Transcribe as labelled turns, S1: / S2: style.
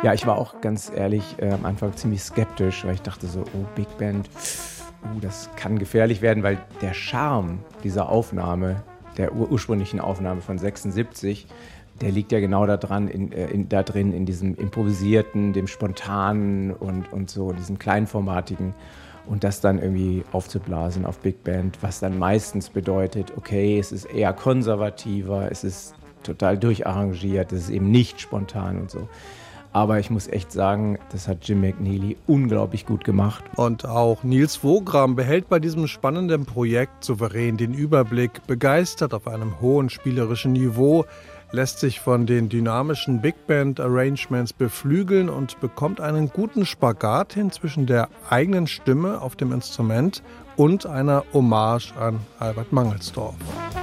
S1: Ja, ich war auch ganz ehrlich am Anfang ziemlich skeptisch, weil ich dachte so, oh, Big Band, das kann gefährlich werden, weil der Charme dieser Aufnahme, der ursprünglichen Aufnahme von 76, der liegt ja genau da drin, in diesem improvisierten, dem spontanen und so, diesem kleinformatigen. Und das dann irgendwie aufzublasen auf Big Band, was dann meistens bedeutet, okay, es ist eher konservativer, es ist total durcharrangiert, es ist eben nicht spontan und so. Aber ich muss echt sagen, das hat Jim McNeely unglaublich gut gemacht.
S2: Und auch Nils Wogram behält bei diesem spannenden Projekt souverän den Überblick, begeistert auf einem hohen spielerischen Niveau, lässt sich von den dynamischen Big Band Arrangements beflügeln und bekommt einen guten Spagat hin zwischen der eigenen Stimme auf dem Instrument und einer Hommage an Albert Mangelsdorff.